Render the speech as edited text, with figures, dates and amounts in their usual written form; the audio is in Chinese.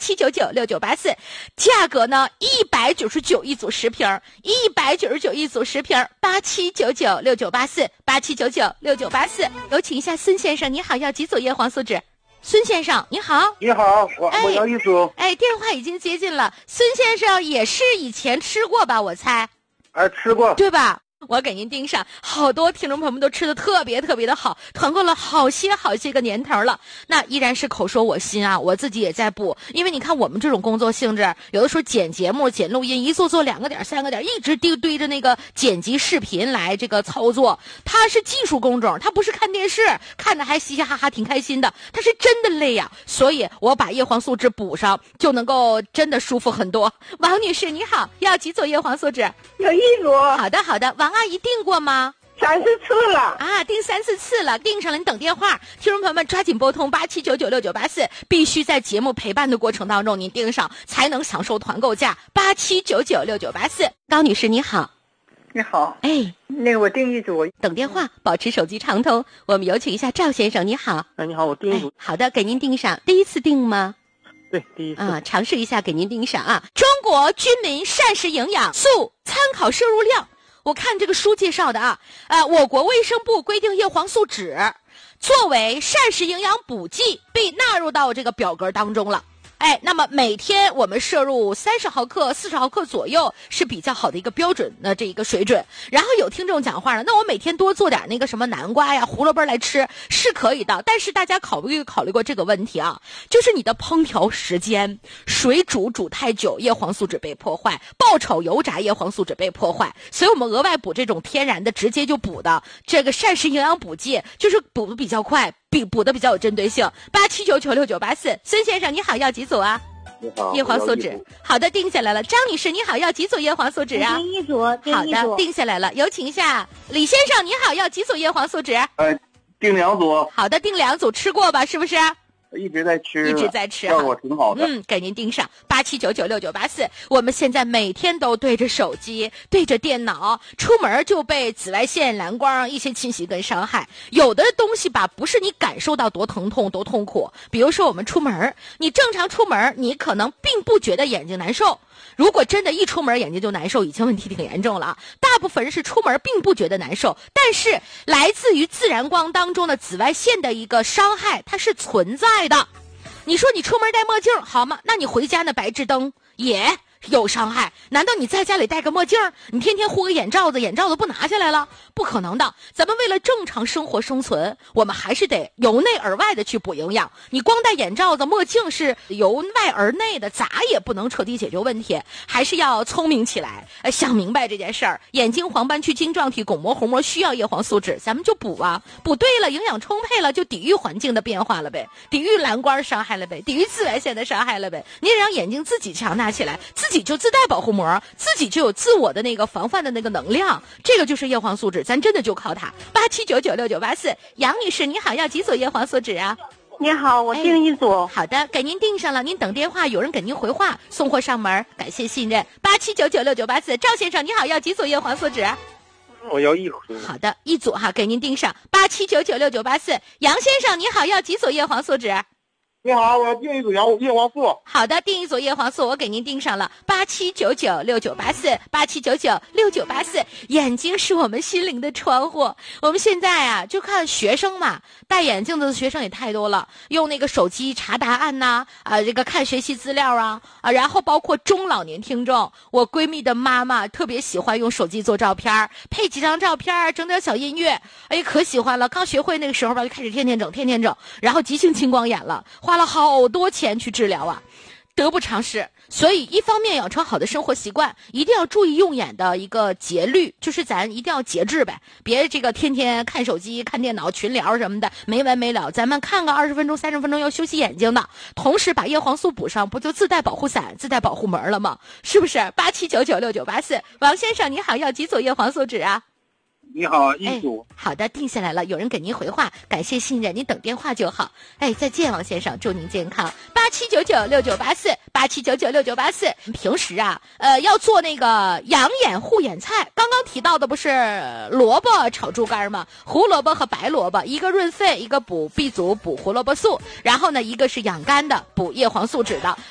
87996984，价格呢199一组10瓶，199一组10瓶，87996984，87996984。有请一下孙先生，你好，要几组叶黄素酯？孙先生，你好。 你好，我要一组。 电话已经接进了。孙先生也是以前吃过吧？我猜。 吃过。 对吧？我给您盯上，好多听众朋友们都吃的特别特别的好，团购了好些个年头了。那依然是口说我心啊，我自己也在补，因为你看我们这种工作性质，有的时候剪节目、剪录音，一做2个点、3个点，一直堆着那个剪辑视频来这个操作，它是技术工种，它不是看电视看着还嘻嘻哈哈挺开心的，它是真的累呀。所以我把叶黄素酯补上，就能够真的舒服很多。王女士你好，要几组叶黄素酯？ 有一组。 好的，王阿姨订过吗 ？3、4次了啊，订3、4次了，订上了，你等电话。听众朋友们抓紧拨通87996984，必须在节目陪伴的过程当中您订上，才能享受团购价87996984。高女士你好。 你好。 那个我订一组， 等电话，保持手机畅通。我们有请一下赵先生，你好。 你好，我订一组。 好的，给您订上。第一次订吗？ 对，第一次。 尝试一下，给您订上啊。中国居民膳食营养素参考摄入量。我看这个书介绍的啊，我国卫生部规定叶黄素酯作为膳食营养补剂被纳入到这个表格当中了。那么每天我们摄入30毫克、40毫克左右是比较好的一个标准的这一个水准。然后有听众讲话了，那我每天多做点那个什么南瓜呀、胡萝卜来吃是可以的，但是大家考虑过这个问题啊，就是你的烹调时间，水煮太久，叶黄素酯被破坏；爆炒油炸，叶黄素酯被破坏。所以我们额外补这种天然的，直接就补的这个膳食营养补剂，就是补的比较快。补的比较有针对性。87996984，孙先生你好，要几组啊？ 你好， 叶黄素酯。好的，定下来了。张女士你好，要几组叶黄素酯啊？ 订一组。 好的，定下来了。有请一下李先生，你好，要几组叶黄素酯？ 订2组。 好的，订2组，吃过吧？是不是？ 一直在吃，效果挺好的。 给您订上87996984。我们现在每天都对着手机、对着电脑，出门就被紫外线、蓝光一些侵袭跟伤害。有的东西吧，不是你感受到多疼痛、多痛苦。比如说我们出门，你正常出门，你可能并不觉得眼睛难受。如果真的一出门眼睛就难受，已经问题挺严重了啊！大部分人是出门并不觉得难受，但是来自于自然光当中的紫外线的一个伤害，它是存在的。你说你出门戴墨镜好吗？那你回家呢白炽灯也有伤害。难道你在家里戴个墨镜，你天天护个眼罩子不拿下来了？不可能的。咱们为了正常生活生存，我们还是得由内而外的去补营养。你光戴眼罩子、墨镜是由外而内的，咋也不能彻底解决问题，还是要聪明起来，想明白这件事儿。眼睛黄斑区晶状体、巩膜、虹膜需要叶黄素酯，咱们就补啊，补对了，营养充沛了，就抵御环境的变化了呗，抵御蓝光伤害了呗，抵御紫外线的伤害了呗。你也让眼睛自己强大起来，自己就自带保护膜，自己就有自我的那个防范的那个能量，这个就是叶黄素酯，咱真的就靠它。87996984，杨女士你好，要几组叶黄素酯啊？ 你好，我订一组。 好的，给您订上了，您等电话，有人给您回话，送货上门，感谢信任。87996984，赵先生你好，要几组叶黄素酯？ 我要1组。 好的，1组哈，给您订上。87996984，杨先生你好，要几组叶黄素酯？ 你好，我要订一组叶黄素。 好的，订一组叶黄素，我给您订上了。87996984，87996984。眼睛是我们心灵的窗户。我们现在啊，就看学生嘛，戴眼镜的学生也太多了，用那个手机查答案呐，这个看学习资料啊，然后包括中老年听众，我闺蜜的妈妈特别喜欢用手机做照片，配几张照片，整点小音乐，可喜欢了。刚学会那个时候吧，就开始天天整，然后急性青光眼了，花了好多钱去治疗啊，得不偿失。所以一方面养成好的生活习惯，一定要注意用眼的一个节律，就是咱一定要节制呗，别这个天天看手机、看电脑、群聊什么的没完没了。咱们看个20分钟、30分钟要休息眼睛的，同时把叶黄素补上，不就自带保护伞、自带保护膜了吗？是不是？87996984，王先生你好，要几组叶黄素酯啊？ 你好，1组。 好的，定下来了，有人给您回话，感谢信任，您等电话就好。再见，王先生，祝您健康。87996984，87996984。平时啊，要做那个养眼护眼菜，刚刚提到的不是萝卜炒猪肝吗？胡萝卜和白萝卜，一个润肺，一个补 B 族补胡萝卜素，然后呢，一个是养肝的，补叶黄素酯的，